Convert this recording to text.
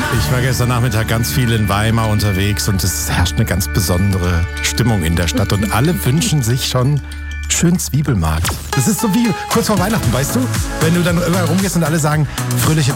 Ich war gestern Nachmittag ganz viel in Weimar unterwegs und es herrscht eine ganz besondere Stimmung in der Stadt und alle wünschen sich schon schön Zwiebelmarkt. Das ist so wie kurz vor Weihnachten, weißt du? Wenn du dann überall rumgehst und alle sagen, fröhliche